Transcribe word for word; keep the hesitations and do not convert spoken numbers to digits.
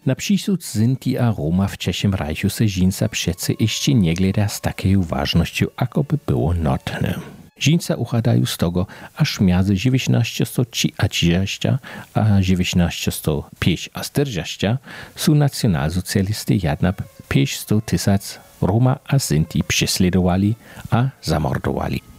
Na przysud Sinti a Roma w Czesiem Rajchu se žinca přece ještě niegleda z takiej ważnością, ako by było notne. Žinca uchadajú z toho, až między dziewiętnaście trzydzieści a dziewiętnaście pięć a czterdzieści są nacjonalsocjalisty jednak pięćset tysięcy Roma a Sinti prześladowali a zamordowali.